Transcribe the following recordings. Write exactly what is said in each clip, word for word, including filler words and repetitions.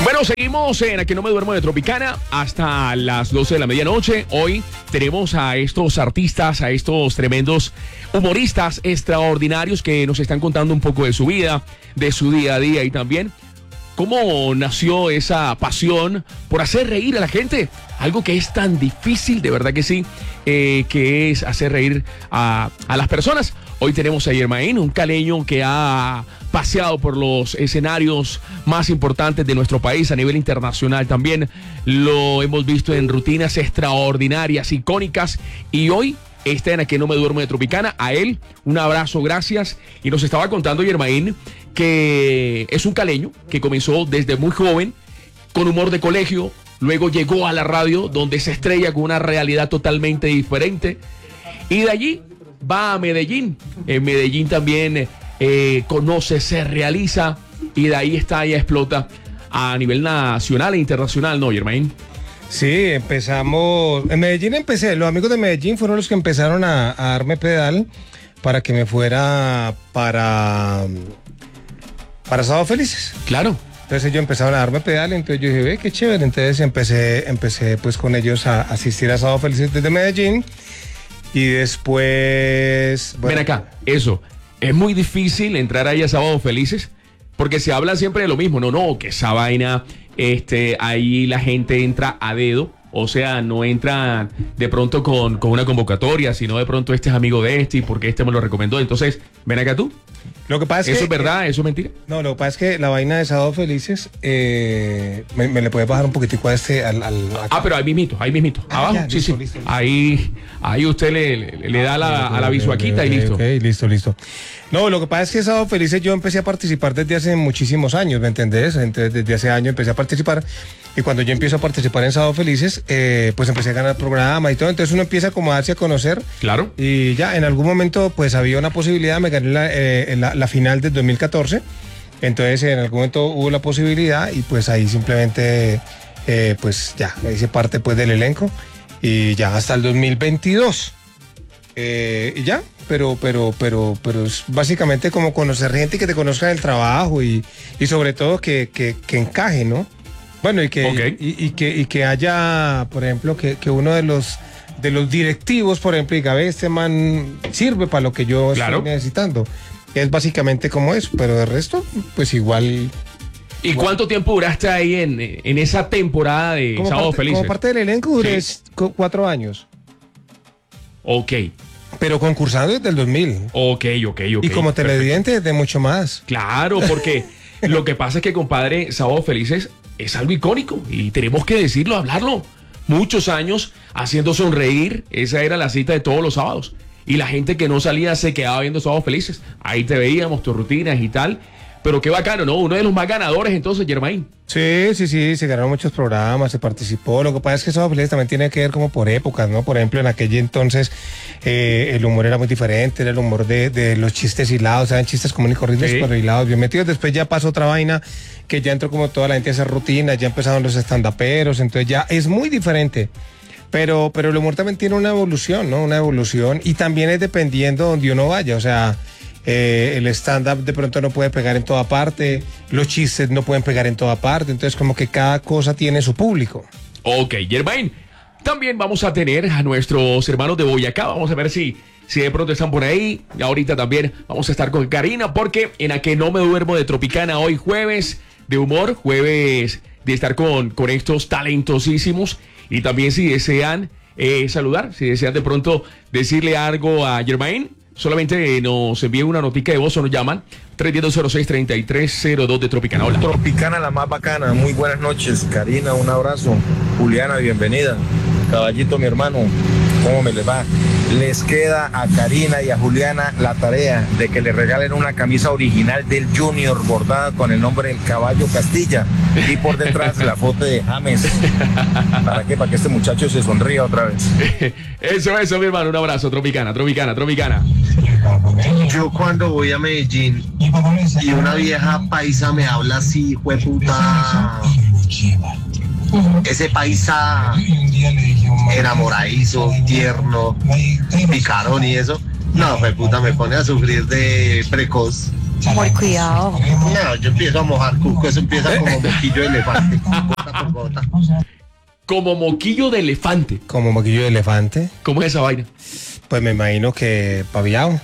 Bueno, seguimos en Aquí no me duermo de Tropicana hasta las doce de la medianoche. Hoy tenemos a estos artistas, a estos tremendos humoristas extraordinarios que nos están contando un poco de su vida, de su día a día y también cómo nació esa pasión por hacer reír a la gente. Algo que es tan difícil, de verdad que sí, eh, que es hacer reír a, a las personas. Hoy tenemos a Yermain, un caleño que ha paseado por los escenarios más importantes de nuestro país a nivel internacional también. Lo hemos visto en rutinas extraordinarias, icónicas, y hoy está en Aquí no me duermo de Tropicana. A él, un abrazo, gracias. Y nos estaba contando Yermain que es un caleño que comenzó desde muy joven con humor de colegio, luego llegó a la radio donde se estrella con una realidad totalmente diferente, y de allí va a Medellín. En Medellín también eh, conoce, se realiza, y de ahí está, ya explota a nivel nacional e internacional, ¿no, Yermain? Sí, empezamos, en Medellín empecé, los amigos de Medellín fueron los que empezaron a, a darme pedal para que me fuera para, para Sábado Felices. Claro. Entonces ellos empezaron a darme pedal, entonces yo dije, ve, qué chévere. Entonces empecé, empecé pues con ellos a asistir a Sábado Felices desde Medellín. Y después... Bueno. Ven acá, eso, es muy difícil entrar ahí a Sábado Felices, porque se habla siempre de lo mismo. No, no, que esa vaina, este, ahí la gente entra a dedo. O sea, no entra de pronto con, con una convocatoria, sino de pronto este es amigo de este y porque este me lo recomendó. Entonces, ven acá tú. Lo que pasa es ¿Eso que, es verdad? Eh, ¿Eso es mentira? No, lo que pasa es que la vaina de Sábado Felices, eh, me, me le puede bajar un poquitico a este, al... al ah, pero ahí mismito, ahí mismito. Ah, abajo, ya, sí, listo, sí. Listo, listo. Ahí, ahí usted le, le, le da la, a la visuaquita okay, okay, y listo. Ok, listo, listo. No, lo que pasa es que Sábado Felices yo empecé a participar desde hace muchísimos años, ¿me entendés? Entonces, desde hace años empecé a participar, y cuando yo empiezo a participar en Sábado Felices, eh, pues empecé a ganar programa y todo, entonces uno empieza a acomodarse a conocer. Claro. Y ya, en algún momento, pues había una posibilidad, me gané la, eh, la, la final del dos mil catorce, entonces en algún momento hubo la posibilidad y pues ahí simplemente, eh, pues ya, hice parte pues del elenco y ya hasta el dos mil veintidós. Eh, y ya, pero, pero, pero, pero es básicamente como conocer gente que te conozca en el trabajo y, y sobre todo que, que, que encaje, ¿no? Bueno, y que, okay. y, y, que, y que haya, por ejemplo, que, que uno de los de los directivos, por ejemplo, diga, ve, este man sirve para lo que yo claro. estoy necesitando. Es básicamente como eso, pero de resto, pues igual. ¿Y igual. cuánto tiempo duraste ahí en, en esa temporada de Sábado Felices? Como parte del elenco duré sí. cuatro años. Ok. Pero concursando desde el dos mil. Ok, ok, ok. Y como televidente desde mucho más. Claro, porque lo que pasa es que, compadre, Sábado Felices es algo icónico y tenemos que decirlo, hablarlo. Muchos años haciendo sonreír, esa era la cita de todos los sábados. Y la gente que no salía se quedaba viendo Sábados Felices. Ahí te veíamos, tus rutinas y tal. Pero qué bacano, ¿no? Uno de los más ganadores entonces, Yermain. Sí, sí, sí, se ganaron muchos programas, se participó. Lo que pasa es que Sábado Felices también tiene que ver como por épocas, ¿no? Por ejemplo, en aquel entonces eh, el humor era muy diferente, era el humor de, de los chistes hilados, eran chistes comunes y corrientes, sí. pero hilados, bien metidos. Después ya pasó otra vaina que ya entró como toda la gente a hacer rutinas, ya empezaron los estandaperos, entonces ya es muy diferente. Pero, pero el humor también tiene una evolución, ¿no? Una evolución, y también es dependiendo donde uno vaya, o sea... Eh, el stand-up de pronto no puede pegar en toda parte, los chistes no pueden pegar en toda parte, entonces como que cada cosa tiene su público. Ok, Yermain, también vamos a tener a nuestros hermanos de Boyacá, vamos a ver si, si de pronto están por ahí, y ahorita también vamos a estar con Karina, porque en A Que No Me Duermo de Tropicana, hoy jueves de humor, jueves de estar con, con estos talentosísimos, y también si desean eh, saludar, si desean de pronto decirle algo a Yermain, solamente nos envíen una notica de voz o nos llaman tres uno cero, cero seis, tres tres cero dos de Tropicana. Hola. Tropicana, la más bacana. Muy buenas noches. Karina, un abrazo. Juliana, bienvenida. Caballito, mi hermano, ¿cómo me les va? Les queda a Karina y a Juliana la tarea de que le regalen una camisa original del Junior bordada con el nombre del Caballo Castilla y por detrás la foto de James. ¿Para qué? Para que este muchacho se sonría otra vez. Eso, eso, mi hermano. Un abrazo. Tropicana, Tropicana, Tropicana. Yo cuando voy a Medellín y una vieja paisa me habla así, jueputa, ese paisa enamoradizo, tierno, picarón y eso, no, jueputa, me pone a sufrir de precoz. Muy cuidado. No, yo empiezo a mojar cuco, eso empieza como moquillo de elefante. Gota por gota. Como moquillo de elefante. Como moquillo de elefante. ¿Cómo es esa vaina? Pues me imagino que pavillado.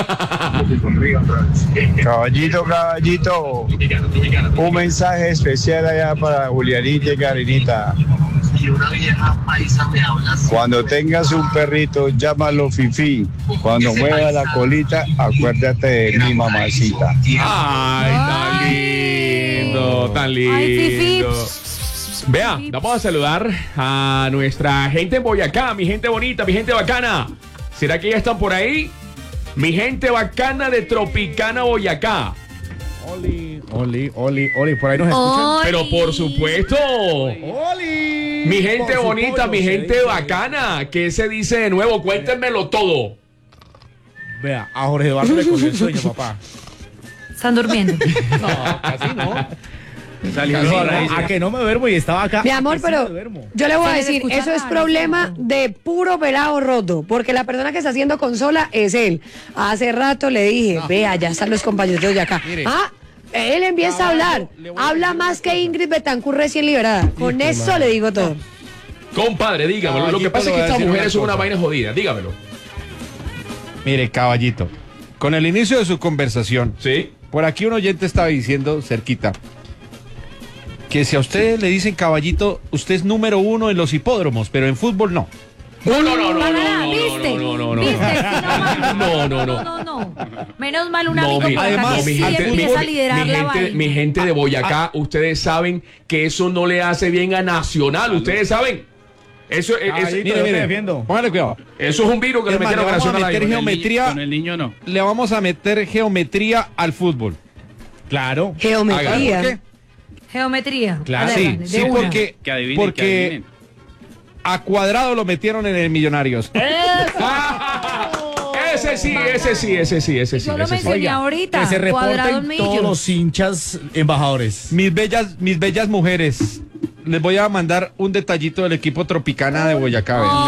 Caballito, caballito, un mensaje especial allá para Julianita y Karinita. Y una vieja paisa me habla así. Cuando tengas un perrito, llámalo Fifi. Cuando mueva la colita, acuérdate de mi mamacita. Ay, tan lindo, tan lindo. Ay, Fifi. Vea, vamos a saludar a nuestra gente en Boyacá, mi gente bonita, mi gente bacana. ¿Será que ya están por ahí? Mi gente bacana de Tropicana Boyacá. Oli, Oli, Oli, Oli, por ahí nos escuchan. Oli. Pero por supuesto. Oli. Mi gente Por su bonita, pollo, mi se gente dice. bacana. ¿Qué se dice de nuevo? Cuéntenmelo todo. Vea, a Jorge Eduardo le cogió el sueño, papá. Están durmiendo. No, casi no. Salió Casi no, no, a que no me duermo y estaba acá. Mi a amor, que sí pero me duermo. yo le voy a Se les decir, escucha eso es raro, problema sí. de puro pelado roto, porque la persona que está haciendo consola es él. Hace rato le dije, vea, ya están los compañeros de acá. Mire. Ah, él empieza a hablar, le voy a habla decir más una que Ingrid Betancourt recién liberada. Con eso le digo todo. Compadre, dígamelo. Lo que Caballito, pasa es le que voy a estas decir mujeres una son una cosa. vaina jodida. Dígamelo. Mire, caballito, con el inicio de su conversación, ¿Sí? por aquí un oyente estaba diciendo cerquita que si a usted le dicen caballito, usted es número uno en los hipódromos, pero en fútbol no. No, no, no, no, no, Nada, no, ¿viste? no, no, no, no. ¿Viste? Sí, no, No, no, no. no, no. Menos mal un No, amigo mi, por acá además, que mi sí gente, mi, empieza a liderar mi la gente, vaina. mi gente de Boyacá, ustedes saben que eso no le hace bien a Nacional. Ustedes saben. Eso, es- es- Caballito, Mire, yo te mire, defiendo. póngale cuidado. eso es un virus que Es le más, metieron le a vamos a Nacional. meter ahí. geometría. Con el niño no. Le vamos a meter geometría al fútbol. Claro. Geometría. ¿Por qué? Geometría. Claro. Dale, Sí, dale, de sí, una. porque, Que adivinen, que porque adivinen. a Cuadrado lo metieron en el Millonarios. Ese sí, ese sí, ese sí, ese sí. Yo lo ese sí. mencioné Oiga, ahorita. que se Cuadrado reporten en todos millos. los hinchas embajadores. Mis bellas, mis bellas mujeres, les voy a mandar un detallito del equipo Tropicana de Boyacá. vean.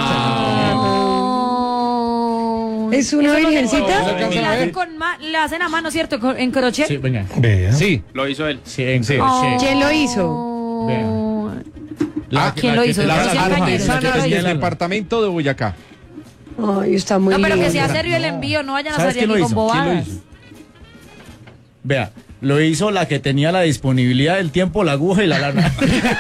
Oh. ¿Es una Eso no se virgencita? puede. ¿Se alcanza Le a hacen ver? con ma- le hacen a mano, ¿cierto? Con- En crochet. Sí, venga. Vea. Sí, Lo hizo él. Sí, en Sí. crochet. ¿Quién lo hizo? La- ¿Quién la lo que hizo? te- No las sean la- cañeros, artesanas ¿quién lo del hizo? departamento de Boyacá. Ay, está muy No, pero que linda. si hace el envío, no vayan a ¿Sabes salir quién lo aquí con hizo? ¿Quién lo bobadas. hizo? Vea, lo hizo la que tenía la disponibilidad del tiempo, la aguja y la lana.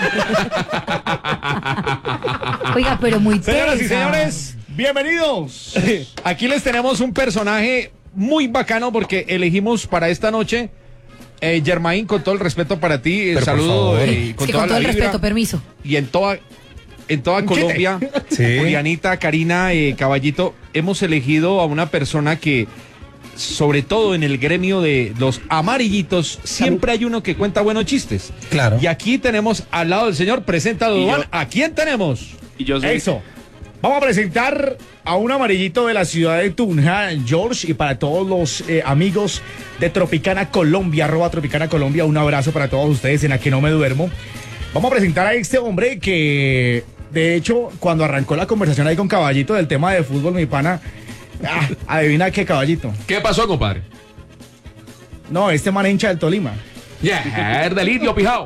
Oiga, pero muy Señoras y tesa. señores, bienvenidos. Aquí les tenemos un personaje muy bacano porque elegimos para esta noche. Eh, Germain, con todo el respeto para ti, el Pero por saludo favor. eh, con Sí, toda con todo la el vibra. respeto, permiso. Y en toda, en toda Colombia, Sí. Julianita, Karina, eh, Caballito, hemos elegido a una persona que, sobre todo en el gremio de los amarillitos, siempre hay uno que cuenta buenos chistes. Claro. Y aquí tenemos al lado del señor, presenta Y Duan. yo- ¿A quién tenemos? Y yo soy. Eso. Vamos a presentar a un amarillito de la ciudad de Tunja, George, y para todos los eh, amigos de Tropicana Colombia, arroba Tropicana Colombia, un abrazo para todos ustedes en la que no me duermo. Vamos a presentar a este hombre que, de hecho, cuando arrancó la conversación ahí con Caballito del tema de fútbol, mi pana, ah, adivina qué, Caballito. ¿Qué pasó, compadre? No, este man es hincha del Tolima. Yeah, el delirio, pijao.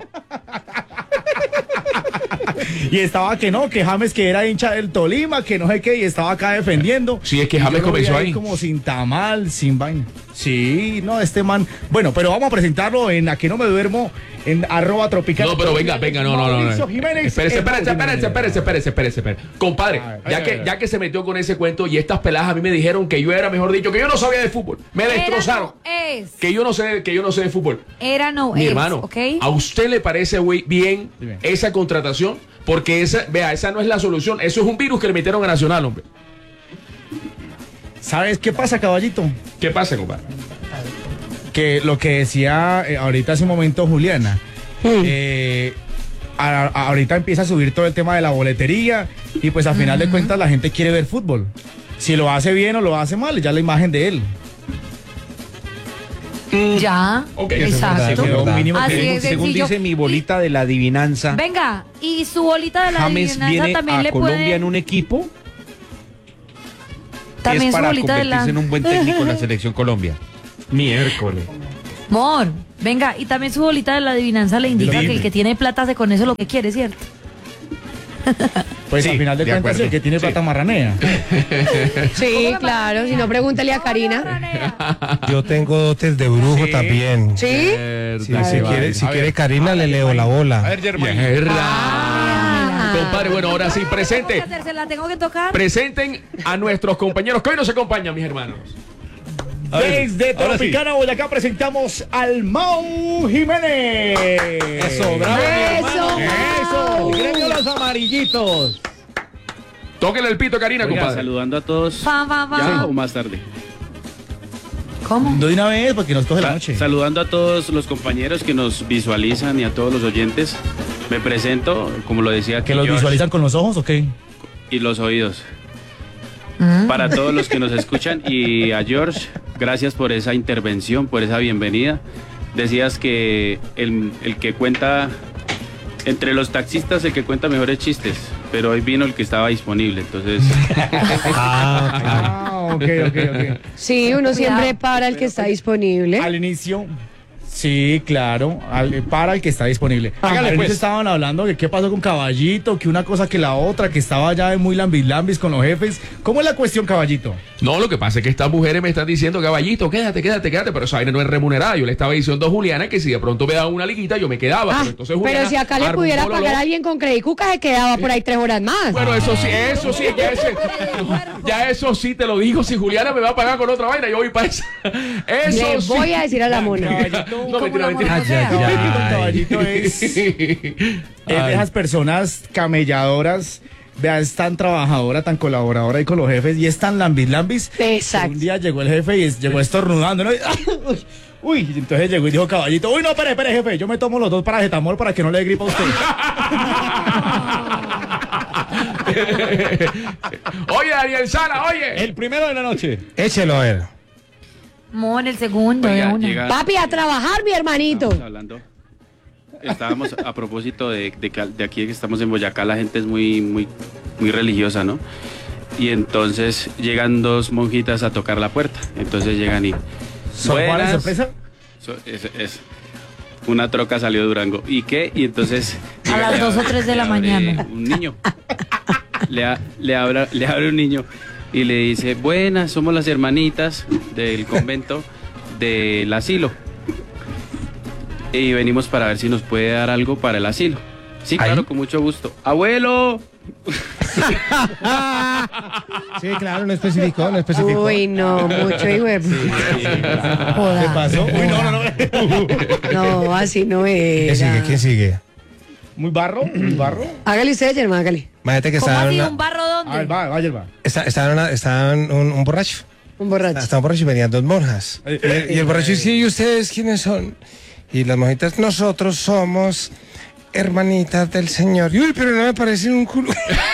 Y estaba que no, que James que era hincha del Tolima, que no sé qué, y estaba acá defendiendo. Sí, es que Y James yo lo vi comenzó ahí. como sin tamal, sin vaina. Sí, no, este man. Bueno, pero vamos a presentarlo en la que no me duermo, en arroba tropical. No, pero venga, venga, no, no, no. Mauricio no. Jiménez, Espérese, el espérese, Mauricio espérese, Jiménez. espérese, espérese, espérese, espérese. Compadre, A ver, ya a ver, que, a ver. ya que se metió con ese cuento y estas peladas a mí me dijeron que yo era, mejor dicho, que yo no sabía de fútbol. Me Era destrozaron. no es. Que yo no sé, que yo no sé de fútbol. Era no Mi es, hermano, ¿ok? ¿a usted le parece güey, bien Dime. esa contratación? Porque esa, vea, esa no es la solución. Eso es un virus que le metieron a Nacional, hombre. ¿Sabes qué pasa, Caballito? ¿Qué pasa, compadre? Que lo que decía eh, ahorita hace un momento Juliana, eh, a- a- ahorita empieza a subir todo el tema de la boletería y pues al final de cuentas la gente quiere ver fútbol. Si lo hace bien o lo hace mal, ya la imagen de él. Ya. Ok, eso es Exacto. verdad, eso es Quedó verdad. mínimo Así que- es Según sencillo. dice mi bolita de la adivinanza, Venga, y su bolita de la James adivinanza viene también a le Colombia puede. en un equipo También es su para bolita de la. convertirse en un buen técnico en la selección Colombia. Miércoles. Mor, venga, y también su bolita de la adivinanza le indica Dime. que el que tiene plata hace con eso lo que quiere, ¿cierto? Pues Sí, al final de, de cuentas acuerdo. el que tiene plata marranea. Sí, claro, si no pregúntale a Karina. Yo tengo dotes de brujo Sí. también. ¿Sí? Sí, si quiere, si A quiere ver. Karina, le leo la A bola. ver, Germán. Mierda. Ah. Compadre, bueno, ahora sí, ¿Qué presente. hacer? ¿Se la tengo que tocar? Presenten a nuestros compañeros que hoy nos acompañan, mis hermanos. A ver, Desde ahora sí. Tropicana, Boyacá, presentamos al Mau Jiménez. Eso, bravo, mi Eso. hermano. Eso. El gremio de los amarillitos. Tóquenle el pito, Karina, Oiga, compadre. saludando a todos. Fa, fa, fa. ¿Ya o más tarde? ¿Cómo? De una vez, porque nos coge la Sa- noche. saludando a todos los compañeros que nos visualizan y a todos los oyentes. Me presento, como lo decía aquí ¿Que los George, visualizan con los ojos o qué? y los oídos. Mm. Para todos los que nos escuchan y a George, gracias por esa intervención, por esa bienvenida. Decías que el, el que cuenta, entre los taxistas, el que cuenta mejores chistes, pero hoy vino el que estaba disponible, entonces... Ah, ok, ok, ok. Sí, uno siempre para el que está disponible. Al inicio, sí, claro, al- para el que está disponible. Hágale, Al inicio pues. estaban hablando de qué pasó con Caballito, que una cosa que la otra, que estaba ya muy lambis lambis con los jefes. ¿Cómo es la cuestión, Caballito? No, lo que pasa es que estas mujeres me están diciendo, caballito, quédate, quédate, quédate, pero esa vaina no es remunerada. Yo le estaba diciendo a Juliana que si de pronto me daba una liguita, yo me quedaba. Ah, pero entonces Juliana pero si acá le armó un pudiera bololó. pagar a alguien con Credicuca, se quedaba por ahí tres horas más. Bueno, eso sí, eso sí, ya, ese- ya eso sí te lo digo. Si Juliana me va a pagar con otra vaina, yo voy para esa. Eso Le sí. voy a decir a la mona. Caballito, No, mentira, la mentira. mona sea. No, Ay, con Caballito es, es de esas personas camelladoras, vea, es tan trabajadora, tan colaboradora ahí con los jefes y es tan lambis lambis. Exacto. Un día llegó el jefe y es- llegó estornudando, ¿no? Y- Uy, y entonces llegó y dijo Caballito, uy, no, espere, espere, jefe, yo me tomo los dos paracetamol para que no le dé gripa a usted. Oye, Daniel Sala, oye. El primero de la noche. Échelo a ver. Mon, el segundo, Oiga, de una. llega- Papi, a trabajar, mi hermanito. Estábamos hablando. Estábamos a propósito de, de, que- de aquí que estamos en Boyacá, la gente es muy, muy, muy religiosa, ¿no? Y entonces llegan dos monjitas a tocar la puerta. Entonces llegan y. ¿Son Juanes "Buenas". sorpresa? So- es, es- una troca salió de Durango. ¿Y qué? Y entonces. A llega- las le dos o abre- tres de le la abre mañana. Un niño. Le, a- le, abra- le abre un niño y le dice: Buenas, somos las hermanitas del convento del asilo. Y venimos para ver si nos puede dar algo para el asilo. Sí, ¿Ahí? claro, con mucho gusto. ¡Abuelo! Sí, claro, no especificó, no especificó. Uy, no, mucho hijo de... Joda. ¿Qué pasó? Uy, no, no, no. No, así no era. ¿Quién sigue? ¿Quién sigue? ¿Muy barro? ¿Muy barro? Hágale usted, hermano, hágale. Imagínate que ¿Cómo estaba en así? una- ¿Un barro A ver, dónde? va, vaya, va. está- estaba en una- estaba en un, un borracho. Un borracho. Estaba un borracho y venían dos monjas. Eh, Y el, y el borracho dice, ¿y ustedes quiénes son? Y las monjitas, nosotros somos hermanitas del Señor. Y, uy, pero no me parecen un culo.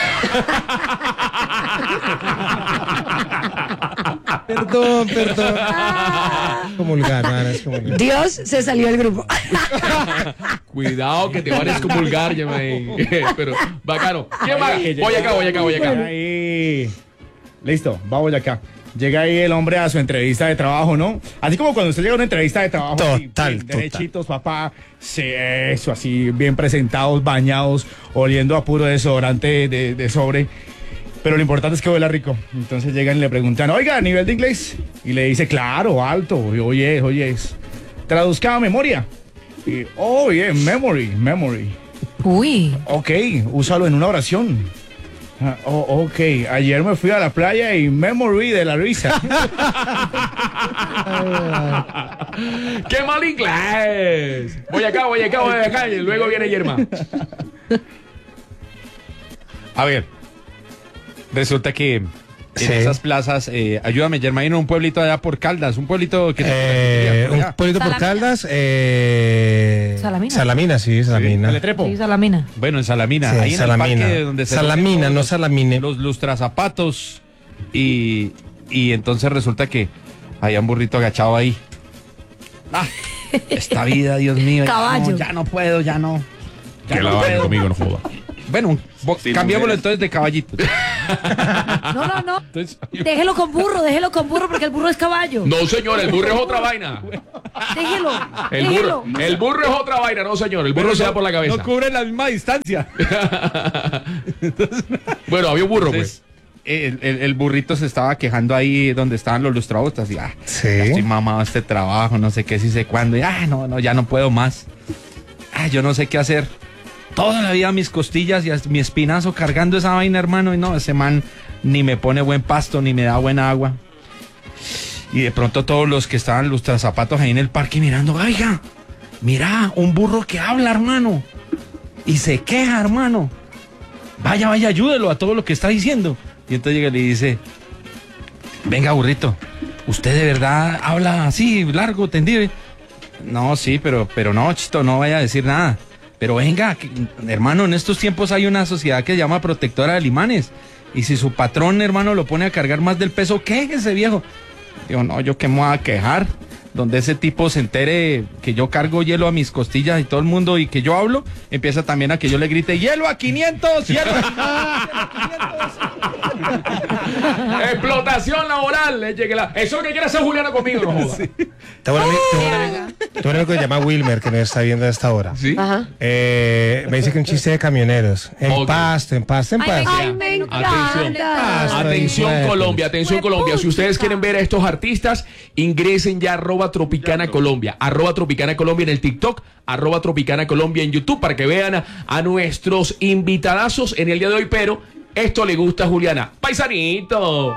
Perdón, perdón. Comulgar, man, es comulgar. Dios se salió del grupo. Cuidado que te van a excomulgar, ya, man. Pero, bacano. ¿Quién más? Voy acá, voy acá, voy acá. Ahí. Listo, vamos acá. Llega ahí el hombre a su entrevista de trabajo, ¿no? Así como cuando usted llega a una entrevista de trabajo. así, Total, bien total. derechitos, papá. Sí, eso, así, bien presentados, bañados, oliendo a puro desodorante de, de sobre. Pero lo importante es que huela rico. Entonces llegan y le preguntan, oiga, ¿nivel de inglés? Y le dice, claro, alto. Y, oye, oye, traduzca a memoria. Y, oh, yeah, memory, memory. Uy. Ok, úsalo en una oración. Ah, oh, ok, ayer me fui a la playa y me morí de la risa. ¡Qué mal inglés! Voy acá, voy acá, voy acá. Y luego viene Yerma. A ver, resulta que en Sí. esas plazas, eh, ayúdame, Germain, un pueblito allá por Caldas, un pueblito que... Eh, por allá. un pueblito por Salamina. Caldas. Eh, Salamina. Salamina, sí, Salamina. ¿Le trepo? Sí, Salamina. Bueno, en Salamina, Sí, ahí en Salamina. el parque donde se Salamina, ponen no los- Salamine. Los lustrazapatos y, y entonces resulta que hay un burrito agachado ahí. Ah, esta vida, Dios mío. ya Caballo. no, Ya no puedo, ya no. Ya Que no la vaina puedo. conmigo, no joda. Bueno, bo- Sin cambiémoslo mujeres. entonces de caballito. No, no, no. Entonces, Déjelo con burro, déjelo con burro porque el burro es caballo. No, señor, el burro es otra vaina. Déjelo, El déjelo. burro, el burro es otra vaina, no, señor. El burro pero se no- da por la cabeza. No cubre la misma distancia. Bueno, había un burro, Entonces, pues. el, el- el burrito se estaba quejando ahí donde estaban los lustrabotas y ah, Sí. ya estoy mamado de este trabajo, no sé qué, si sé cuándo. Y, ah, no, no, ya no puedo más. Ah, yo no sé qué hacer. Toda la vida mis costillas y as- mi espinazo cargando esa vaina, hermano. Y no, ese man ni me pone buen pasto, ni me da buena agua. Y de pronto todos los que estaban lustrazapatos ahí en el parque mirando, oiga, mira, un burro que habla, hermano. Y se queja, hermano. Vaya, vaya, ayúdelo a todo lo que está diciendo. Y entonces llega y le dice, venga, burrito, ¿usted de verdad habla así, largo, tendido? No, sí, pero, pero no, chito, no vaya a decir nada. Pero venga, que- hermano, en estos tiempos hay una sociedad que se llama protectora de limanes. Y si su patrón, hermano, lo pone a cargar más del peso, quéjese, viejo. Digo, no, yo qué me voy a quejar. Donde ese tipo se entere que yo cargo hielo a mis costillas y todo el mundo y que yo hablo, empieza también a que yo le grite, hielo a quinientos, hielo a quinientos. Explotación laboral. eh, llegue la- Eso es lo que quiere hacer Juliana conmigo, no joda. Tengo un amigo, tengo un amigo- tengo un amigo que se llama Wilmer, que nos está viendo a esta hora. ¿Sí? Ajá. Eh, me dice que un chiste de camioneros. En Ok. pasto, en pasto, en Ay, me pasto. Ay, me Atención. encanta. Atención Ay, Colombia, atención Huepuchica. Colombia. Si ustedes quieren ver a estos artistas, ingresen ya a arroba Tropicana Colombia, arroba Tropicana Colombia en el TikTok, arroba Tropicana Colombia en YouTube para que vean a, a nuestros invitadazos en el día de hoy. Pero esto le gusta a Juliana. Paisanito.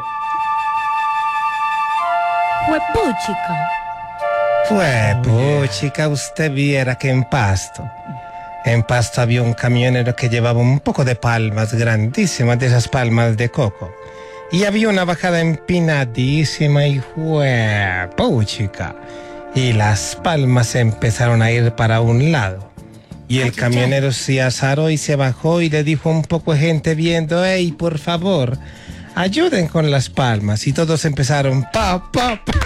Huepuchica. Fue, puchica, usted viera que en Pasto, en Pasto había un camionero que llevaba un poco de palmas grandísimas, de esas palmas de coco. Y había una bajada empinadísima y fue, puchica. Y las palmas empezaron a ir para un lado. Y el camionero se azaró y se bajó y le dijo a un poco de gente viendo, hey, por favor, ayuden con las palmas. Y todos empezaron, pa, pa, pa.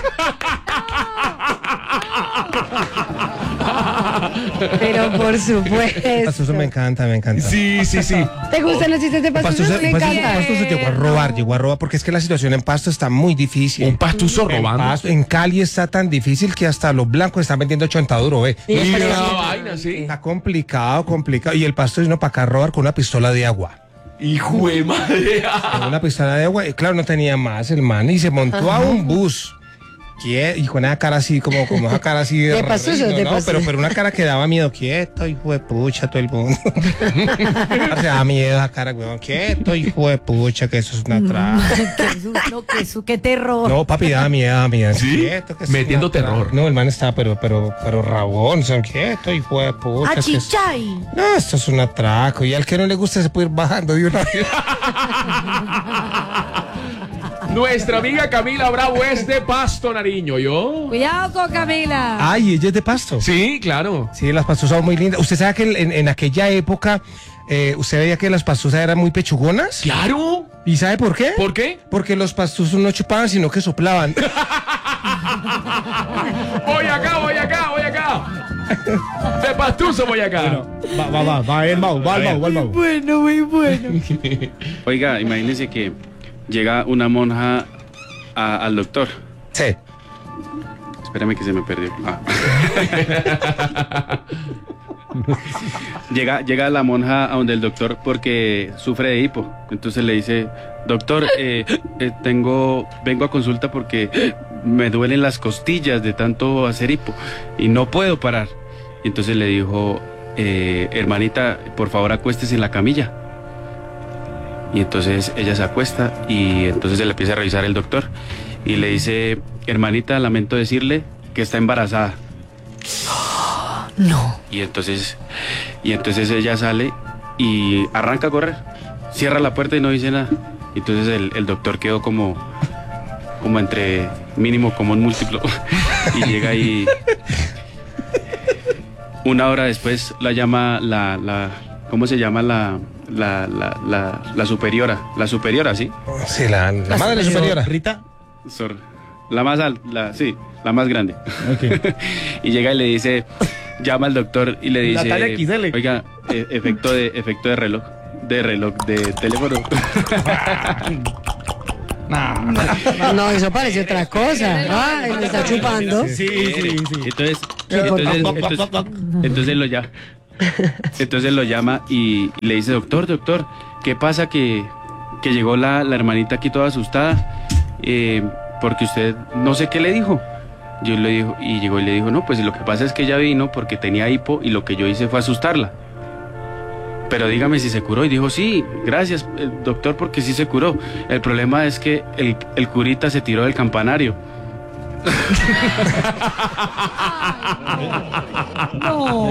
Pero por supuesto. Pastuso me encanta, me encanta. Sí, sí, sí. ¿Te gustan los chistes de Pasto Pastuso? se, Me Pasto- encanta. Pasto se llegó a robar, llegó a robar, porque es que la situación en Pasto está muy difícil. Un pastuso En, robando. Pasto- en Cali está tan difícil que hasta los blancos están vendiendo chontaduro, ¿eh? Sí, Mira pero- esa vaina, sí. Está complicado, complicado. Y el Pasto vino para acá a robar con una pistola de agua. Hijo de madre. Con una pistola de agua, y claro, no tenía más el man, y se montó a un bus. Quie- Y con esa cara así, como, como esa cara así De pastuso, reino, de ¿no? pastuso. Pero, pero una cara que daba miedo, quieto, hijo de pucha, todo el mundo. O sea, daba miedo esa cara, weón, quieto, hijo de pucha, que eso es una trama. Qué susto, qué, su- qué terror. No, papi, daba miedo, daba miedo. ¿Sí? Quieto, que eso es Metiendo una trama. terror. No, el man estaba, pero, pero, pero rabón, son quieto, hijo de pucha. que es- Achichay. No, esto es un atraco. Y al que no le gusta se puede ir bajando de una vez. Nuestra amiga Camila Bravo es de Pasto, Nariño, ¿yo? Cuidado con Camila. Ay, ella es de Pasto. Sí, claro. Sí, las pastuzas son muy lindas. Usted sabe que en, en aquella época eh, usted veía que las pastuzas eran muy pechugonas. Claro. ¿Y sabe por qué? ¿Por qué? Porque los pastuzos no chupaban, sino que soplaban. Voy acá, voy acá, voy acá. De Pastuso voy acá. Va, va, va, va el Mau, va el Mau, va el Mau. Bueno, muy bueno. Oiga, imagínense que llega una monja a- al doctor. Sí. Espérame que se me perdió. Ah. llega, llega la monja a donde el doctor porque sufre de hipo. Entonces le dice, doctor, eh, eh, tengo, vengo a consulta porque me duelen las costillas de tanto hacer hipo y no puedo parar. Y entonces le dijo, eh, hermanita, por favor acuéstese en la camilla. Y entonces ella se acuesta y entonces se le empieza a revisar el doctor y le dice, hermanita, lamento decirle que está embarazada. No. Y entonces, y entonces ella sale y arranca a correr, cierra la puerta y no dice nada. Y entonces el, el doctor quedó como, como entre mínimo común múltiplo y llega y una hora después la llama la, la ¿cómo se llama la, la, la, la, la superiora? La superiora, ¿sí? Sí, la, la madre superiora. Rita. Sor- la más alta, la, sí, la más grande. Ok. Y llega y le dice, llama al doctor y le dice, Natalia X L. oiga, eh, efecto de efecto de reloj. de reloj de teléfono. No, no, eso parece otra cosa. Ah, él lo está chupando. Sí, sí, sí. Entonces, entonces, entonces, entonces lo llama. Entonces lo llama y le dice, doctor, doctor, ¿qué pasa que, que llegó la, la hermanita aquí toda asustada? Eh, porque usted no sé qué le dijo. Yo le dijo, y llegó y le dijo, no, pues lo que pasa es que ella vino porque tenía hipo y lo que yo hice fue asustarla. Pero dígame si se curó. Y dijo, sí, gracias, eh, doctor, porque sí se curó. El problema es que el, el curita se tiró del campanario. No.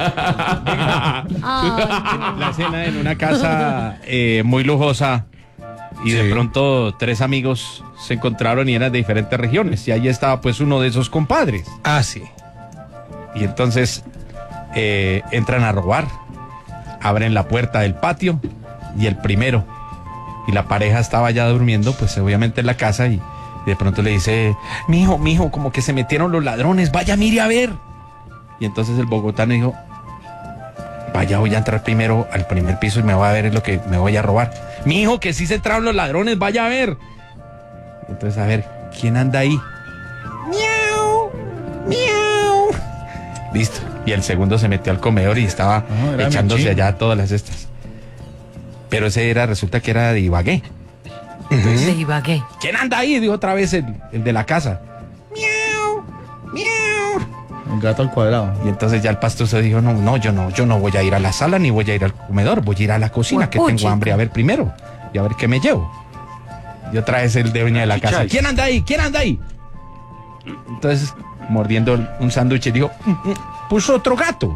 La cena en una casa eh, muy lujosa y de Sí. pronto tres amigos se encontraron y eran de diferentes regiones y ahí estaba pues uno de esos compadres Ah, sí. y entonces eh, entran a robar, abren la puerta del patio y el primero y la pareja estaba ya durmiendo pues obviamente en la casa y de pronto le dice, mijo, mijo, como que se metieron los ladrones, vaya, mire a ver. Y entonces el bogotano dijo, vaya, voy a entrar primero al primer piso y me voy a ver lo que me voy a robar. Mijo, que sí se entraron los ladrones, vaya a ver. Entonces, a ver, ¿quién anda ahí? Miau, miau. Listo. Y el segundo se metió al comedor y estaba Ah, era echándose Michín. allá todas las cestas. Pero ese era, resulta que era de Ibagué. De Ibagué. ¿Quién anda ahí? Dijo otra vez el, el de la casa. Miau, miau. Un gato al cuadrado. Y entonces ya el pastoso dijo, no, no, yo no, yo no voy a ir a la sala ni voy a ir al comedor, voy a ir a la cocina, que Huepuchica. tengo hambre, a ver primero, y a ver qué me llevo. Y otra vez el de doña de la casa, Chichay. ¿quién anda ahí? ¿Quién anda ahí? Entonces, mordiendo un sándwich, dijo, "Mm, mm, puso otro gato".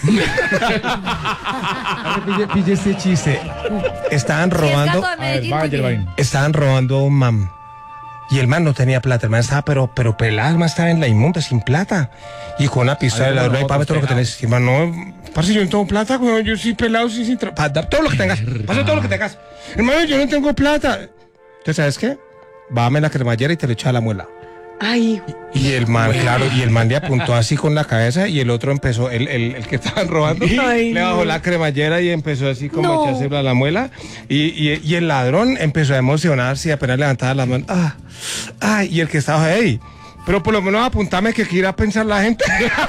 Pille, pille este chiste. Estaban Si es robando, gato de A ver, Medellín, vaya, muy bien. vaina. estaban robando a un man. Y el man no tenía plata, el man estaba pero, pero pelado, el man estaba en la inmunda, sin plata. Y con una pistola Ay, de la no, droga y no, págame todo lo que pelado. tenés. Y el man, no, parce, yo no tengo plata, güey, yo soy pelado, sí, sin tra- pa- da todo lo que tengas, pasa todo lo que tengas. Hermano, yo no tengo plata. Entonces, ¿sabes qué? Bájame la cremallera y te le echa la muela. Ay, Y el man, claro, y el man le apuntó así con la cabeza y el otro empezó, el, el, el que estaban robando, Ay, le bajó no. la cremallera y empezó así como No. a echarse la, la muela. Y, y, y el ladrón empezó a emocionarse y apenas levantaba la mano. Ah, ah, y el que estaba ahí. Pero por lo menos apuntame que quiera pensar la gente.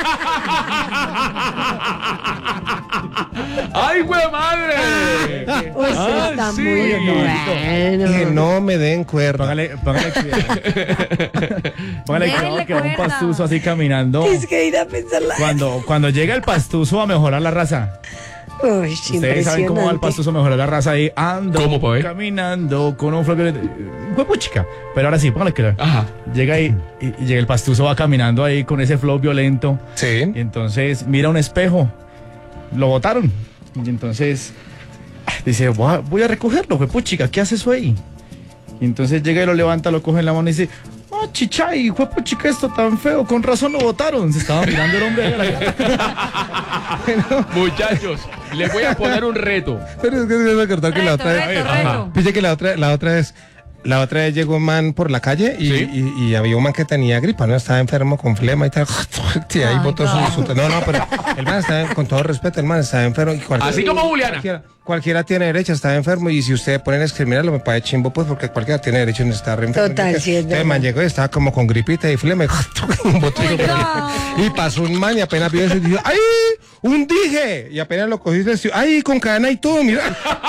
¡Ay, güey, madre! uy, se Ah, está sí. muy bueno. Dije, no me den cuerda. Póngale, póngale cuidado. Póngale Denle cuidado que va un cuerda. pastuso así caminando. Es que ir a pensar la Cuando, cuando llega el pastuso a mejorar la raza. Uy, Ustedes saben cómo va el impresionante. pastuso a mejorar la raza ahí. Ando, ¿Cómo, pa' ver? caminando con un floquete. Huepo chica. Pero ahora sí, póngale cuidado. Ajá. Llega ahí y, y llega el pastuso va caminando ahí con ese flow violento. Sí. Y entonces mira un espejo. Lo botaron. Y entonces ah, dice, voy a, voy a recogerlo, fue puchica, ¿qué hace eso ahí? Y entonces llega y lo levanta, lo coge en la mano y dice, oh, chichay, fue puchica esto tan feo, con razón lo botaron. Se estaba mirando el hombre ahí a la cara. Muchachos, les voy a poner un reto. Pero es que se me acordó que la Reto, otra vez. reto, Ajá. reto. Pille que la otra, la otra vez. La otra vez llegó un man por la calle y, Sí. y, y había un man que tenía gripa, ¿no? Estaba enfermo con flema y tal. Sí, ahí Ay, botó su, no. su- No, no, pero el man estaba, con todo respeto, el man estaba enfermo. Y cualquiera, Así como Juliana. Cualquiera, cualquiera tiene derecho a estar enfermo y si ustedes ponen a discriminarlo me parece chimbo, pues, porque cualquiera tiene derecho a estar enfermo. Total, sí, es Entonces, el verdad. man llegó y estaba como con gripita y flema y un botón. Uy, no. Y pasó un man y apenas vio eso y dijo, ¡ay! ¡Un dije! Y apenas lo cogiste, y dijo, ¡ay! Con cadena y todo, mira.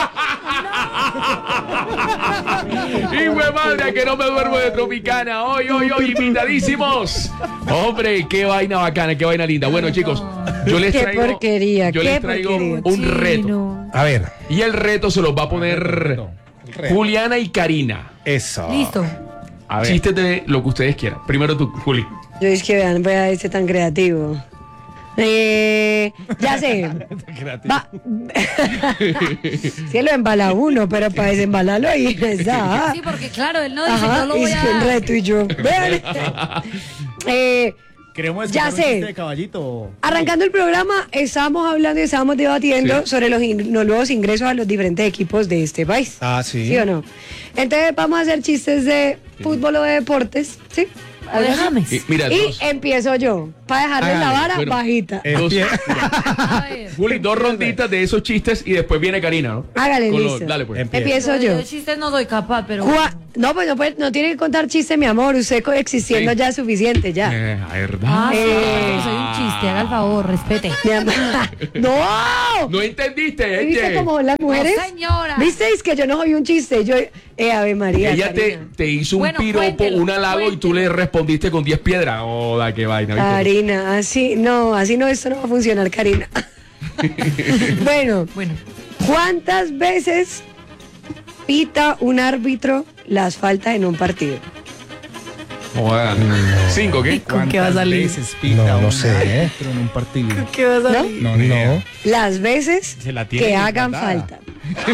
Y güey, madre, que no me duermo de Tropicana. Hoy, hoy, hoy, invitadísimos. Hombre, qué vaina bacana, qué vaina linda. Bueno, chicos, yo les Qué traigo. porquería, yo qué les traigo porquería. un reto. Chino. A ver. Y el reto se los va a poner Juliana y Karina. Eso. Listo. A ver. Chistes de lo que ustedes quieran. Primero tú, Juli. Yo es que vean, vea este tan creativo. Eh, ya sé. Va. Sí lo embala uno, pero para desembalarlo ahí está. Sí, porque claro, él no dice, Ajá, yo lo y voy es que un a... reto y yo. Vean. Eh, Queremos Ya escuchar un sé. chiste de caballito. Arrancando el programa, estábamos hablando y estábamos debatiendo Sí. sobre los, in- los nuevos ingresos a los diferentes equipos de este país. Ah, sí. ¿Sí o no? Entonces vamos a hacer chistes de fútbol o de deportes, ¿sí? O de James. Y, mira, Y dos. empiezo yo. para dejarles la Hágale. vara Bueno. bajita. Dos, A ver. Juli, dos ronditas de esos chistes y después viene Karina, ¿no? Hágale, Con los- listo. dale, pues. Empieza. Empiezo Yo yo. de chistes no soy capaz, pero... Cua- No, pues no, puede- no tiene que contar chiste, mi amor. Usted coexistiendo Sí. ya es suficiente, ya. Eh, la verdad. Ah, sí, Eh. soy un chiste, haga el favor, respete. Mi amor. ¡No! No entendiste, ¿Viste Eche. como las mujeres? No, señora. ¿Visteis que yo no soy un chiste? Yo, eh, Ave María. Ella te, Karina. te hizo un Bueno, piropo, cuéntelo, un halago y tú le respondiste con diez piedras. Oh, da qué vaina. ¿viste? Karina, así, no, así no, esto no va a funcionar, Karina. Bueno, Bueno, ¿cuántas veces pita un árbitro las faltas en un partido? Joder. ¿Cinco qué? ¿con qué va a salir? veces pita No, no un sé. árbitro en un partido? ¿Qué vas a ¿No? salir? No, ni idea. Las veces Se la tiene que bien hagan guardada. falta.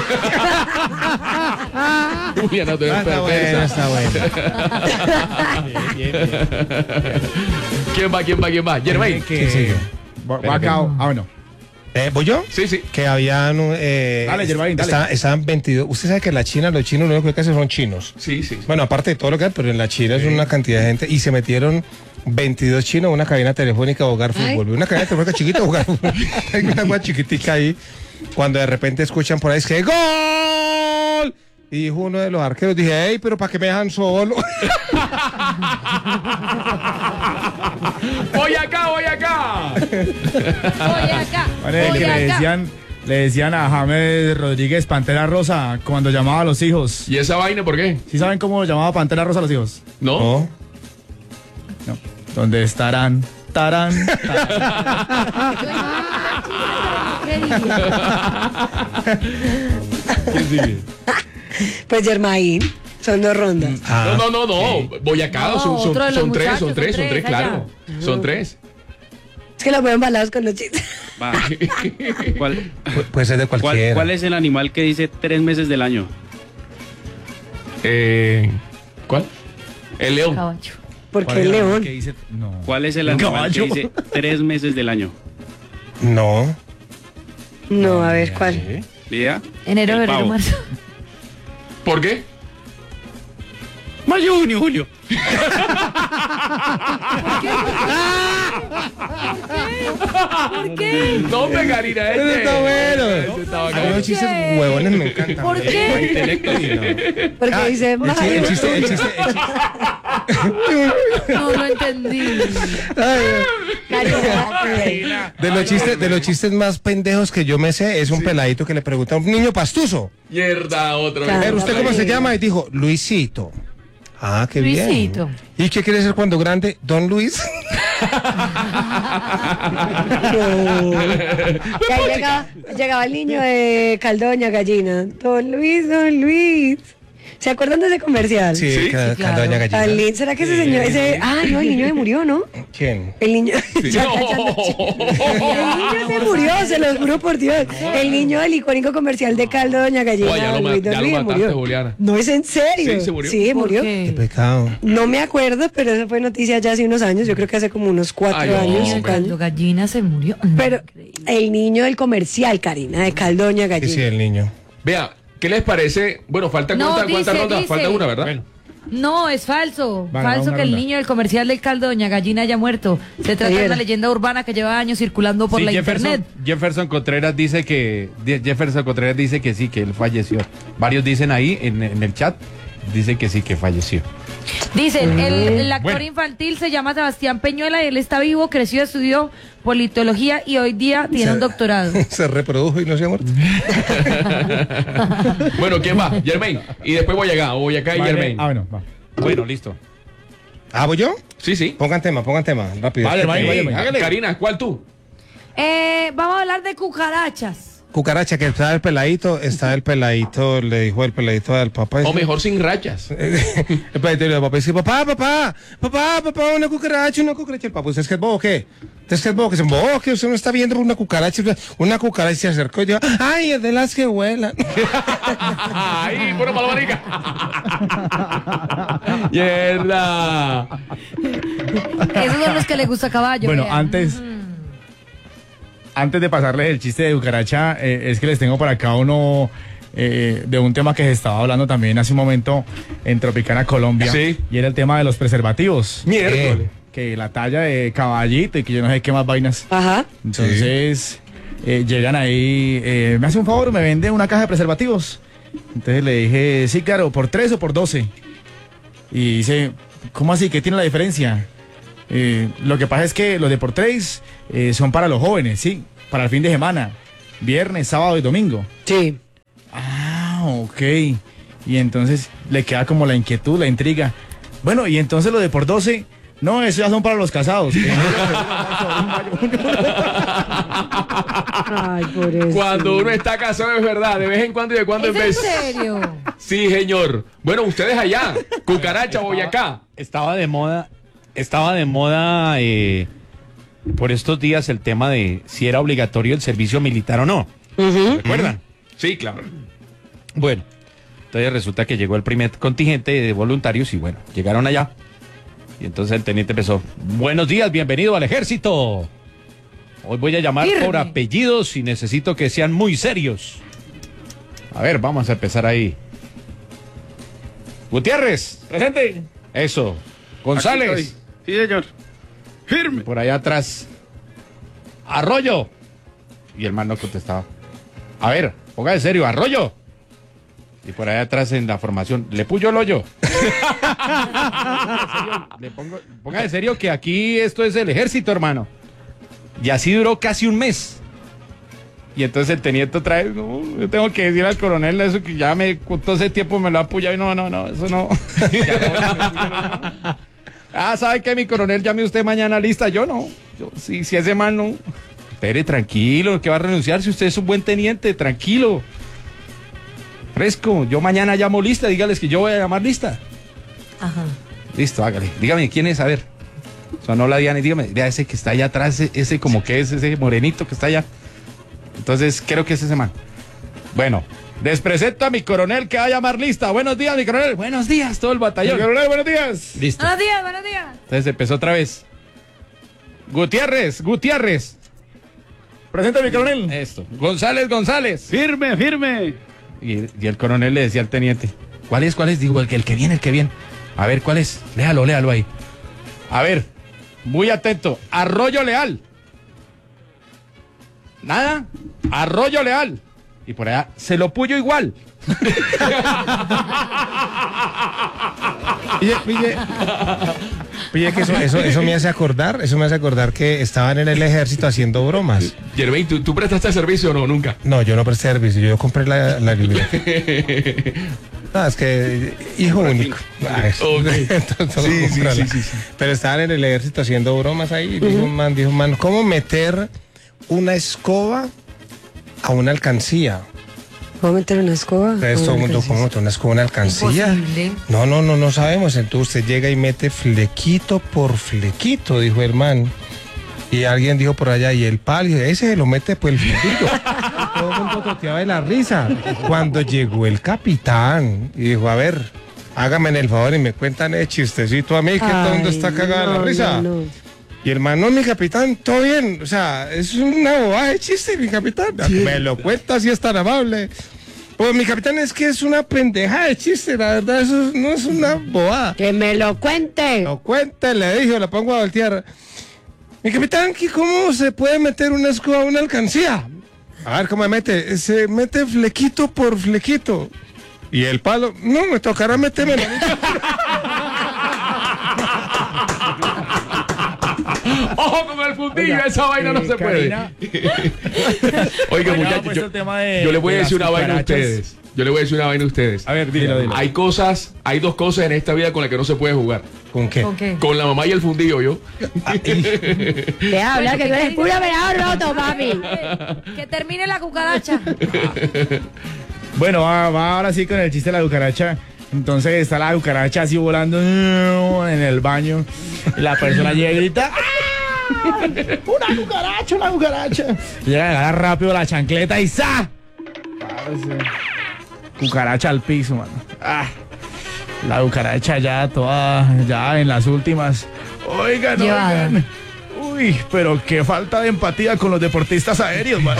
Uy, ya no te ves Ah, está bueno, perversa. está bueno. ¿Quién va, quién va, quién va? Jermaine. Que... Sí, sí, yo. Va- va acá. Ah, bueno. Eh, ¿Voy yo? Sí, sí. Que habían... Eh, Dale, Germain, dale. está- Estaban veintidós. Usted sabe que en la China los chinos lo único que hacen son chinos. Sí, sí. Bueno, aparte de todo lo que hay, pero en la China es una cantidad de gente. Y se metieron veintidós chinos en una cabina telefónica a jugar Ay. fútbol. Una cabina telefónica chiquita a jugar fútbol. Hay una agua chiquitica ahí. Cuando de repente escuchan por ahí es que ¡gol! Y dijo uno de los arqueros, dije, ¡ey, pero para qué me dejan solo! Voy acá, voy acá. Voy acá, Vale, voy que le acá. decían, le decían a James Rodríguez Pantera Rosa cuando llamaba a los hijos. ¿Y esa vaina por qué? ¿Sí saben cómo llamaba Pantera Rosa a los hijos? ¿No? No. No. ¿Dónde estarán? Tarán. ¿Qué dije? ¿Quién sigue? Pues Germain, son dos rondas. Ah, No, no, no, no. Voy acá. No, son, son- otro de los son tres, muchachos, son tres, son son tres, tres, claro. Son tres. Es que los veo embalados con los chistes. Va. ¿Cuál, pu- puede ser de cuál, cualquiera. cuál es el animal que dice tres meses del año? Eh, ¿Cuál? El león. Caballo. Porque ¿Cuál el era león. que dice? No. ¿Cuál es el Un animal caballo. que dice tres meses del año? No. No, a ver cuál. ¿Lía? Enero, El febrero, pavo. marzo. ¿Por qué? Mayo, junio, julio. ¿Por qué? No, Karina, Eso este. está bueno. Este está A mí bacano. los chistes huevones me encantan. ¿Por qué? Intelecto y no. Porque Ah, dice, el chiste, el chiste, el chiste, el chiste- No lo entendí. Karina, De los chistes, de los chistes más pendejos que yo me sé es un peladito que le pregunta a un niño pastuso. Mierda, otro. Claro. Pero ¿usted cómo se llama? Y dijo, Luisito. Ah, qué bien. Luisito. ¿Y qué quiere ser cuando grande? Don Luis. Y ahí llegaba, llegaba el niño de Caldoña Gallina. Don Luis, don Luis. ¿Se acuerdan de ese comercial? Sí, Sí, ca- sí, claro. Doña Gallina. Al ni- ¿Será que ese señor, ese, ah, no, el niño se murió, ¿no? ¿Quién? El niño, ya callando chicos. El niño se murió, se los juro por Dios. El niño del icónico comercial de caldo Doña Gallina. Oye, ya lo ma- Luis, don ya lo Luis, mataste, murió. Juliana. No es en serio. Sí, se murió. Sí, ¿Por murió. Qué qué? pecado. No me acuerdo, pero eso fue noticia ya hace unos años. Yo creo que hace como unos cuatro Ay, no, años. hombre. cinco Cuando años. gallina se murió. No, Pero increíble. el niño del comercial, Karina, de Caldoña Sí, Gallina. sí, el niño. Vea, ¿qué les parece? Bueno, falta No, cuántas dice, cuántas rondas? dice. Falta una, ¿verdad? Bueno. No, es falso. Van, va falso una que el ronda. niño del comercial del caldo Doña Gallina haya muerto. Se trata de Oye, una era. leyenda urbana que lleva años circulando por Sí, la Jefferson, internet. Jefferson Contreras dice que Jefferson Contreras dice que sí, que él falleció. Varios dicen ahí en, en el chat, dice que sí, que falleció. Dicen, el, el actor Bueno. infantil se llama Sebastián Peñuela y él está vivo, creció, estudió politología y hoy día tiene un doctorado. Se reprodujo y no se ha muerto. Bueno, ¿quién va? Germain. Y después voy acá, voy acá y Vale. Germain. Ah, bueno, va. Bueno, listo. ¿Ah, voy yo? Sí, sí. Pongan tema, pongan tema, rápido. Vale, Germain, Sí, vaya, Germain. hágale. Karina, ¿cuál tú? Eh, vamos a hablar de cucarachas. Cucaracha, que está el peladito, está el peladito, le dijo el peladito al papá. O mejor sin rachas. El peladito le dijo al papá, dice, papá, papá, papá, papá, una cucaracha, una cucaracha. El papá, ¿usted es que es bobo o qué? ¿Usted es que es bobo? Que se bobo, que usted no está viendo una cucaracha. Una cucaracha se acercó y dijo, ay, es de las que vuelan. ¡Ay, pura palomanica! ¡Mierda! Esos son los que le gusta a caballo. Bueno, vean. antes, antes de pasarles el chiste de cucaracha, eh, es que les tengo para acá uno eh, de un tema que se estaba hablando también hace un momento en Tropicana Colombia. Sí. Y era el tema de los preservativos. Miércoles. que la talla de caballito y que yo no sé qué más vainas. Ajá. Entonces, eh, llegan ahí, eh, me hace un favor, me vende una caja de preservativos. Entonces le dije, sí, claro, ¿por tres o por doce? Y dice, ¿cómo así? ¿Qué tiene la diferencia? Eh, lo que pasa es que los de por tres eh, son para los jóvenes, sí, para el fin de semana, viernes, sábado y domingo. Sí. Ah, ok. Y entonces le queda como la inquietud, la intriga. Bueno, y entonces lo de por doce, no, eso ya son para los casados. Ay, por eso. Cuando uno está casado es verdad, de vez en cuando y de cuando en ¿Es vez. en serio? Sí, señor. Bueno, ustedes allá, Cucaracha, Boyacá. Estaba de moda, estaba de moda eh, por estos días el tema de si era obligatorio el servicio militar o no. Ujú. ¿Recuerdan? Sí, claro. Bueno, entonces resulta que llegó el primer contingente de voluntarios y bueno, llegaron allá. Y entonces el teniente empezó, buenos días, bienvenido al ejército. Hoy voy a llamar Firme. por apellidos y necesito que sean muy serios. A ver, vamos a empezar ahí. Gutiérrez. Presente. Eso. Aquí González. estoy. Sí, señor. Firme. Por allá atrás. Arroyo. Y el man no contestaba. A ver, ponga de serio, Arroyo. Y por allá atrás en la formación, le puyo el hoyo. Le pongo, ponga de serio que aquí esto es el ejército, hermano. Y así duró casi un mes. Y entonces el teniente otra vez, no, yo tengo que decir al coronel eso que ya me, con todo ese tiempo me lo ha apoyado y no, no, no, eso no. Ya no, no, no, no. Ah, ¿sabe qué, mi coronel? Llame usted mañana lista. Yo no. Yo, si, si ese man no. Espere, tranquilo, que va a renunciar si usted es un buen teniente, tranquilo. Fresco, yo mañana llamo lista, dígales que yo voy a llamar lista. Ajá. Listo, hágale. Dígame, ¿quién es? A ver. Sonó la Diana y dígame, vea ese que está allá atrás, ese, ese como que es, ese morenito que está allá. Entonces, creo que es ese man. Bueno, les presento a mi coronel que va a llamar lista. Buenos días, mi coronel. Buenos días, todo el batallón. Mi coronel, buenos días. Listo. Buenos días, buenos días. Entonces empezó otra vez. Gutiérrez, Gutiérrez. Presente, mi coronel. Esto. González, González. Firme, firme. Y, y el coronel le decía al teniente, ¿cuál es? ¿Cuál es? Digo, el que, el que viene, el que viene. A ver, ¿cuál es? Léalo, léalo ahí. A ver, muy atento. Arroyo Leal. Nada. Arroyo Leal. Y por allá, se lo puyo igual. Pille, pille, pille que eso, eso, eso me hace acordar, eso me hace acordar que estaban en el ejército haciendo bromas. Germain, ¿tú, ¿tú prestaste servicio o no? Nunca. No, yo no presté servicio, yo compré la, la libreta. No, es que hijo único. Ah, eso. Okay. Entonces, Sí, sí, comprarla. sí, sí, sí. Pero estaban en el ejército haciendo bromas ahí. Dijo un man, dijo un man, ¿cómo meter una escoba a una alcancía? ¿Puedo meter una escoba? Entonces todo el mundo, ¿cómo meter una escoba a una alcancía? Imposible. No, no, no, no sabemos. Entonces usted llega y mete flequito por flequito, dijo el man. Y alguien dijo por allá, y el palo, y ese se lo mete por el flequito. Todo el mundo toteaba de la risa. Cuando llegó el capitán y dijo, a ver, hágame en el favor y me cuentan el chistecito a mí, que todo el mundo está cagado de la no, risa. no, no. Y el man, no, mi capitán, todo bien. O sea, es una bobada de chiste, mi capitán. Me lo cuenta si es tan amable. Pues mi capitán, es que es una pendeja de chiste, la verdad, eso no es una bobada. Que me lo cuente. Lo cuente, le dije, la pongo a voltear. Mi capitán, ¿qué- ¿cómo se puede meter una escoba a una alcancía? A ver, ¿cómo me mete? Se mete flequito por flequito. Y el palo, no, me tocará meterme la Ojo con el fundillo, Oiga, esa vaina no eh, se puede. Karina. Oiga, Oiga, muchachos, pues, yo, el tema de- yo le voy a de decir las una vaina a cucarachas. ustedes. Yo le voy a decir una vaina a ustedes. A ver, dilo, dilo. Hay cosas, hay dos cosas en esta vida con las que no se puede jugar. ¿Con qué? ¿Con qué? Con la mamá y el fundillo, yo. Te habla que tú eres pura venado roto, papi. Que termine la cucaracha. Bueno, va, va ahora sí con el chiste de la cucaracha. Entonces está la cucaracha así volando en el baño. Y la persona llega y grita, ¡ah! ¡Una cucaracha, una cucaracha! Llega a agarrar rápido la chancleta y ¡za! Parce, cucaracha al piso, mano. Ah, la cucaracha ya toda, ya en las últimas. Oigan, Llevada. oigan. Uy, pero qué falta de empatía con los deportistas aéreos, mano.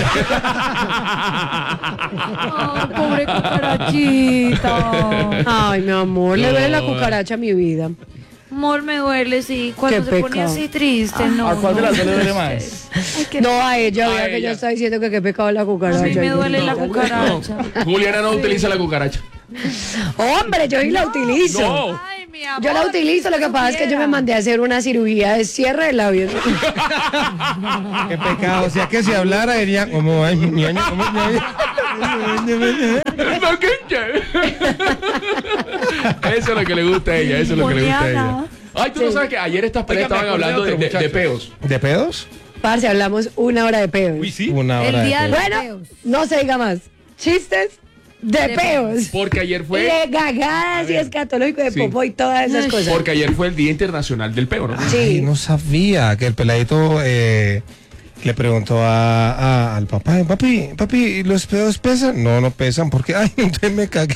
Oh, pobre cucarachita. Ay, mi amor, le duele la cucaracha a mi vida. Amor, me duele, sí. Cuando Qué se pone pecado. así triste, no. ¿A cuál de no. las dos le duele más? Ay, qué- No, a ella, A vea que ella. ella está diciendo que qué pecado la cucaracha. A mí me duele la No. cucaracha. Juliana no utiliza la cucaracha. Hombre, yo sí la utilizo. No. Ay, mi amor. Yo la utilizo, lo que pasa es que yo me mandé a hacer una cirugía de cierre de labios. Qué pecado. O sea que si hablara diría como ay, mi año, como mi año. Eso es lo que le gusta a ella, eso es lo que le gusta a ella. Juliana. Ay, tú no sabes que ayer estas parejas Oiga, me estaban acordé de hablando de, otro de- de muchacho. peos. ¿De pedos? Parce, hablamos una hora de peos. Uy, sí. Una hora El de día pedos. de Bueno, peos. no se diga más. Chistes de, De peos. Porque ayer Y fue. de gagadas y escatológico de Sí. popó y todas esas cosas. Porque ayer fue el Día Internacional del Peo, ¿no? Ay, Sí. no sabía que el peladito eh, le preguntó a, a- al papá, papi, papi, ¿los pedos pesan? No, no pesan porque, ay, entonces me cagué.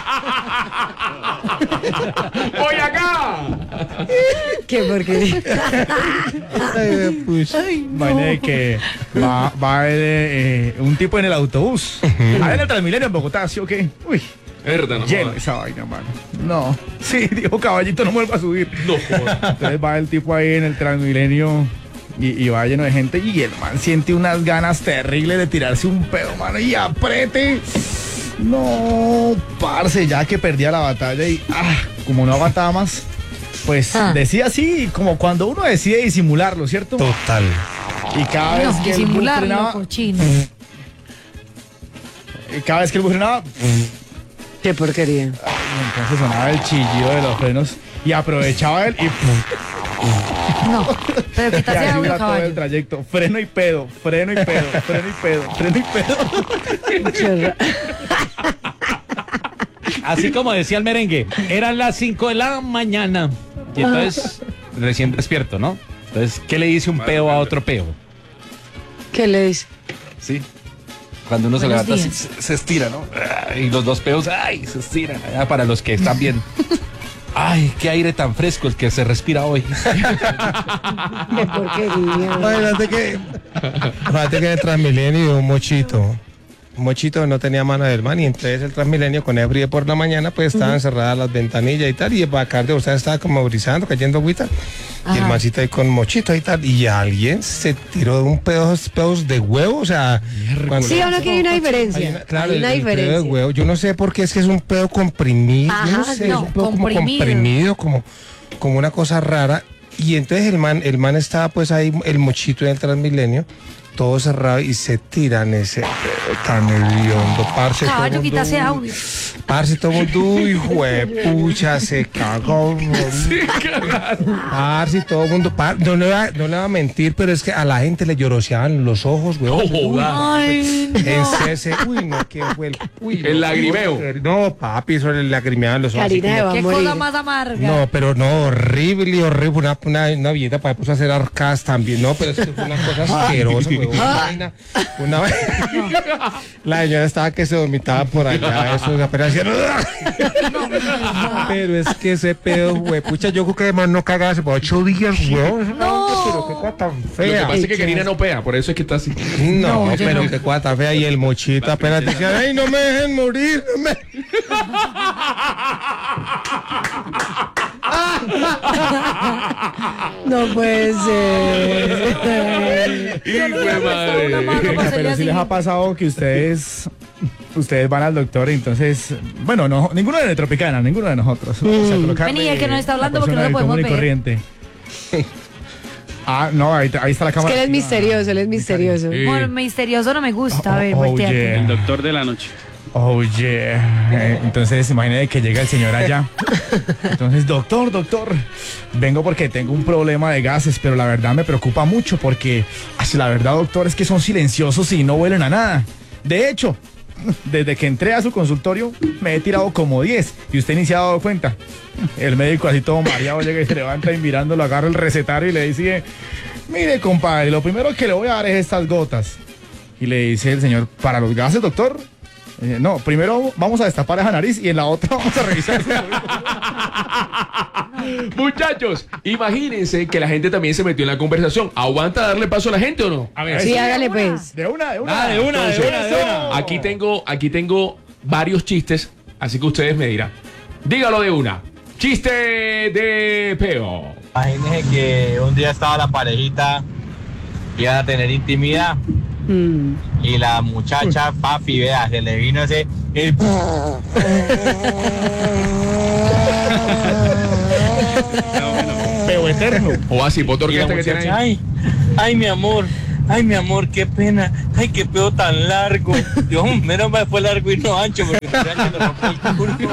¡Voy acá! Qué porquería. Ay, pues. Imagínate que va, va el, eh, un tipo en el autobús. A ver, el Transmilenio en Bogotá, ¿sí o qué? Uy, Verdad, no lleno jodas. esa vaina, mano. No. Sí, dijo caballito, no vuelva a subir. No jodas. Entonces va el tipo ahí en el Transmilenio y, y va lleno de gente y el man siente unas ganas terribles de tirarse un pedo, mano, y aprete. No, parce, ya que perdía la batalla y ah, como no aguantaba más, pues Ah. decía así, como cuando uno decide disimularlo, ¿cierto? Total. Y cada vez No, que el bus disimularlo, frenaba, cochino. y cada vez que el bus frenaba, Qué porquería. entonces sonaba el chillido de los frenos y aprovechaba él y No, pero Y quítase así audio, dura todo el caballo. trayecto. Freno y pedo, freno y pedo, freno y pedo, freno y pedo. Qué horror. Así como decía el merengue, eran las cinco de la mañana. Y entonces, recién despierto, ¿no? Entonces, ¿qué le dice un peo a otro peo? ¿Qué le dice? Sí. Cuando uno se Buenos levanta, días. se, se estira, ¿no? Y los dos peos, ¡ay! Se estiran. Ah, para los que están bien. ¡Ay! ¡Qué aire tan fresco el que se respira hoy! Qué porquería. Imagínate que, imagínate que en el Transmilenio un mochito. Un mochito no tenía mano del man y entonces el Transmilenio con el frío por la mañana pues estaban cerradas las ventanillas y tal y el Bacardi, o sea, estaba como brisando, cayendo agüita y el Ajá. mancito ahí con mochito y tal y alguien se tiró de un pedo, pedos de huevo, o sea, cuando- Sí, o no que hay una hay diferencia. una- claro, hay una el, el pedo de diferencia. huevo, yo no sé por qué es que es un pedo comprimido, yo no Ajá, sé, no, es un pedo como comprimido. comprimido, como, como una cosa rara. Y entonces el man, el man estaba pues ahí, el mochito en el Transmilenio, todo cerrado y se tiran ese pedo tan hediondo, parce. todo Caballo, mundo, quítase audio. Parce, todo mundo, uy, juepucha, se cagó. Parce, todo el mundo, par- no, le va, no le va a mentir, pero es que a la gente le lloroseaban los ojos, weón. No jodas. Ay, En no. cese, uy, no, ¿qué fue el, uy, El no, lagrimeo. No, papi, eso le lagrimeaban los ojos. así Karina como- va a Qué morir. cosa más amarga. no, pero no, horrible, horrible. Una, una, una viejita para después hacer arcadas también. No, pero es que fue una cosa asquerosa, weón. Una vaina. Una vaina. La señora estaba que se vomitaba por allá. Eso, apenas hacía. Pero es que ese pedo, güey. Pucha, yo creo que además no cagaba hace por ocho días, weón. No. Pero qué cosa tan Lo que fea. pasa es que Karina no pea, por eso es que está así. No, No, yo pero no. qué cosa tan fea. Y el mochito apenas decía, ay, no me dejen morir. No me... No puede ser. Hijo de Una madre. mano Oiga, para pero salir si les así. ha pasado que ustedes ustedes van al doctor y entonces, bueno, no, ninguno de Tropicana, ninguno de nosotros. O sea, colocarle Vení, el que nos está hablando una porque no persona lo podemos común y ver. corriente. Ah, no, ahí, ahí está la Es cámara. que él es misterioso, él es misterioso. Sí. Por misterioso no me gusta. A ver, Oh, volteate. yeah. El doctor de la noche. Oh, yeah. Eh, Entonces, imagínate que llega el señor allá. Entonces, doctor, doctor, vengo porque tengo un problema de gases, pero la verdad me preocupa mucho porque, ay, la verdad, doctor, es que son silenciosos y no huelen a nada. De hecho, desde que entré a su consultorio, me he tirado como diez y usted ni se ha dado cuenta. El médico así todo mareado llega y se levanta y mirándolo, agarra el recetario y le dice, mire, compadre, lo primero que le voy a dar es estas gotas. Y le dice el señor, ¿para los gases, doctor? Eh, no, primero vamos a destapar esa nariz y en la otra vamos a revisar. Muchachos, imagínense que la gente también se metió en la conversación. ¿Aguanta darle paso a la gente o no? A ver. Sí, hágale pues. De una, de una. Ah, de una, de Entonces, una, de una. Aquí tengo, aquí tengo varios chistes, así que ustedes me dirán. Dígalo de una. Chiste de peo. Imagínense que un día estaba la parejita, iban a tener intimidad. Mm. Y la muchacha, papi, vea, se le vino ese... El... Peo eterno. O así, por Y la orquesta que tiene muchacha, ahí. ay, ay, mi amor, ay, mi amor, qué pena, ay, qué peo tan largo. Yo, menos mal fue largo y no ancho, porque fue ancho le rompió el culo.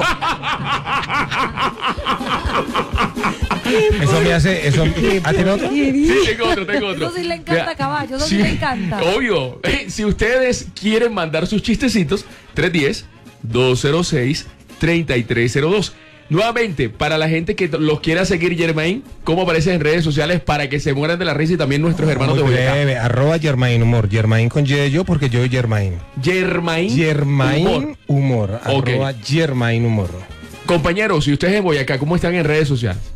Eso me hace, eso, ¿ah, tiene otro? Sí, tengo otro, tengo otro. Eso sí le encanta, Vea, caballo, eso sí sí, le encanta. Obvio. Eh, Si ustedes quieren mandar sus chistecitos, tres uno cero, dos cero seis, tres tres cero dos. Nuevamente, para la gente que los quiera seguir, Germain, ¿cómo aparece en redes sociales para que se mueran de la risa y también nuestros hermanos Muy de Boyacá? breve, arroba Germain Humor. Germain con Y de yo porque yo soy Germain. Germain, Germain Humor. Humor. Ok. Arroba Germain Humor. Compañeros, si ustedes en Boyacá, ¿cómo están en redes sociales?